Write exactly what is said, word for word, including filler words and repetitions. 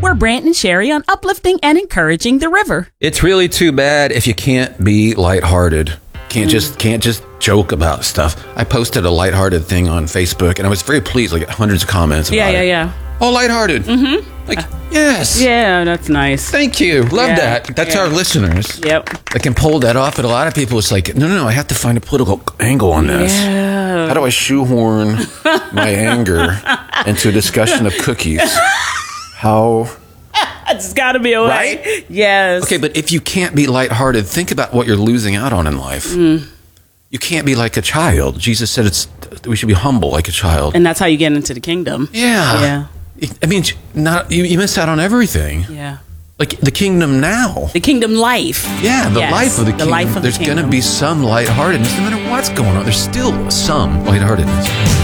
More Brant and Sherry on uplifting and encouraging the river. It's really too bad if you can't be lighthearted. Can't mm. just can't just joke about stuff. I posted a lighthearted thing on Facebook, and I was very pleased. Like hundreds of comments. About yeah, yeah, it. yeah. Oh, lighthearted. Mm-hmm. Like, yes. Yeah, that's nice. Thank you. Love yeah, that. That's yeah. our listeners. Yep. I can pull that off, but a lot of people, it's like, no, no, no, I have to find a political angle on this. Yeah. How do I shoehorn my anger into a discussion of cookies? How... It's got to be a way. Right? Yes. Okay, but if you can't be lighthearted, think about what you're losing out on in life. Mm. You can't be like a child. Jesus said it's we should be humble like a child. And that's how you get into the kingdom. Yeah. Yeah. I mean, not you, you miss out on everything. Yeah. Like the kingdom now. The kingdom life. Yeah, the yes. life of the, the kingdom. Life of There's the going to be some lightheartedness. No matter what's going on, there's still some lightheartedness.